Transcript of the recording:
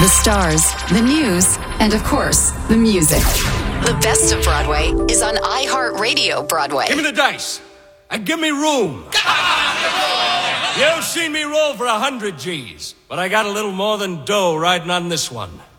The stars, the news, and of course, the music. The best of Broadway is on iHeartRadio Broadway. Give me the dice and give me room. You've seen me roll for 100 G's, but I got a little more than dough riding on this one.